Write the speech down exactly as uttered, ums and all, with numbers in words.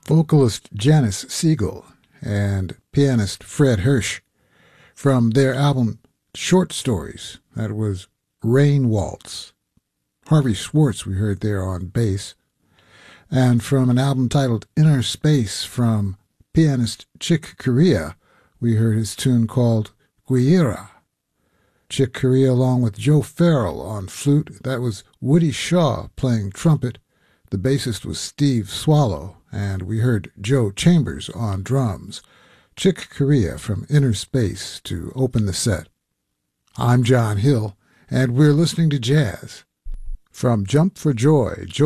vocalist Janice Siegel and pianist Fred Hirsch from their album Short Stories. That was Rain Waltz. Harvey Schwartz we heard there on bass. And from an album titled Inner Space from pianist Chick Corea, we heard his tune called Guira. Chick Corea along with Joe Farrell on flute. That was Woody Shaw playing trumpet. The bassist was Steve Swallow, and we heard Joe Chambers on drums. Chick Corea from Inner Space to open the set. I'm John Hill, and we're listening to jazz. From Jump for Joy, Joe